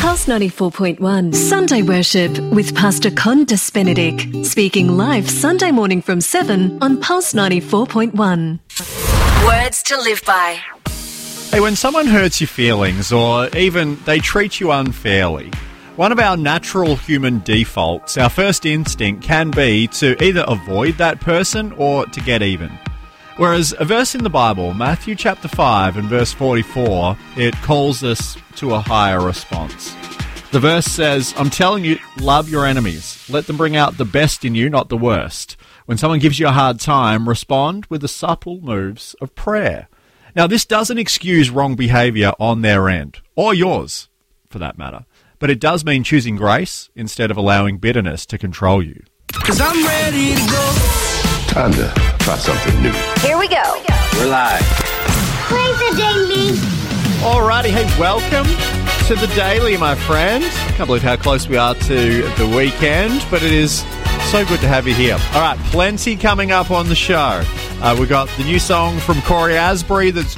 Pulse 94.1 Sunday Worship with Pastor Condas Benedict, speaking live Sunday morning from 7 on Pulse 94.1. Words to live by. Hey, when someone hurts your feelings or even they treat you unfairly, one of our natural human defaults, our first instinct can be to either avoid that person or to get even. Whereas a verse in the Bible, Matthew chapter 5 and verse 44, it calls us to a higher response. The verse says, I'm telling you, love your enemies. Let them bring out the best in you, not the worst. When someone gives you a hard time, respond with the subtle moves of prayer. Now, this doesn't excuse wrong behaviour on their end, or yours, for that matter. But it does mean choosing grace instead of allowing bitterness to control you. 'Cause I'm ready to go. Time to try something new. Here we go. We're live. Play the daily. Alrighty, hey, welcome to the Daily, my friend. Can't believe how close we are to the weekend, but it is so good to have you here. All right, plenty coming up on the show. We got the new song from Corey Asbury that's